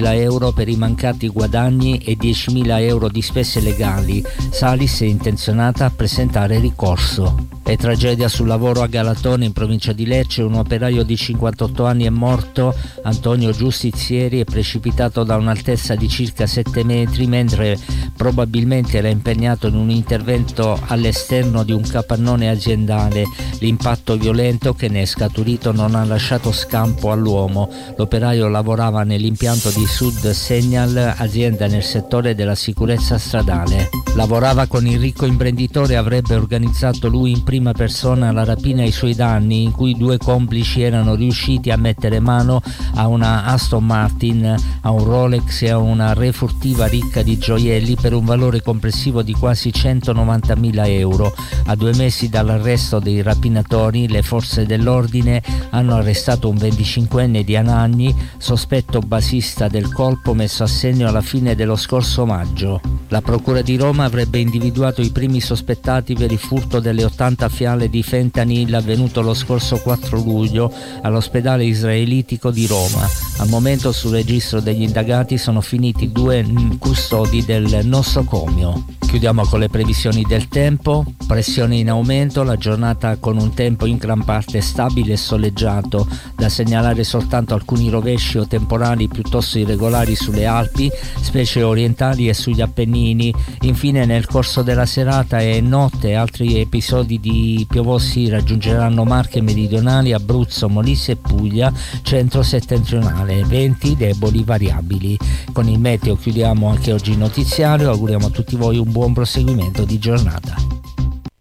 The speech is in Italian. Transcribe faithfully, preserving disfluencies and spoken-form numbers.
duemilamila euro per i mancati guadagni e diecimila euro di spese legali. Salis è intenzionata a presentare ricorso. E tragedia sul lavoro a Galatone, in provincia di Lecce. Un operaio di cinquantotto anni è morto. Antonio Giustizieri è precipitato da un'altezza di circa sette metri mentre probabilmente era impegnato in un intervento all'esterno di un capannone aziendale. L'impatto violento che ne è scaturito non ha lasciato scampo all'uomo. L'operaio lavorava nell'impianto di Sud Segnal, azienda nel settore della sicurezza stradale. Lavorava con il ricco imprenditore e avrebbe organizzato lui in prima persona la rapina ai suoi danni, in cui due complici erano riusciti a mettere mano a una Aston Martin, a un Rolex e a una refurtiva ricca di gioielli per un valore complessivo di quasi centonovantamila euro. A due mesi dall'arresto dei rapinatori, le forze dell'ordine hanno arrestato un venticinquenne di Anagni, sospetto basista del colpo messo a segno alla fine dello scorso maggio. La Procura di Roma avrebbe individuato i primi sospettati per il furto delle ottanta fiale di fentanyl avvenuto lo scorso quattro luglio all'ospedale israelitico di Roma. Al momento sul registro degli indagati sono finiti due custodi del nosocomio. Chiudiamo con le previsioni del tempo. Pressione in aumento, la giornata con un tempo in gran parte stabile e soleggiato, da segnalare soltanto alcuni rovesci o temporali piuttosto irregolari sulle Alpi, specie orientali e sugli Appennini. Infine nel corso della serata e notte altri episodi di piovosi raggiungeranno Marche meridionali, Abruzzo, Molise e Puglia centro-settentrionale, venti deboli variabili. Con il meteo chiudiamo anche oggi il notiziario, auguriamo a tutti voi un buon proseguimento di giornata.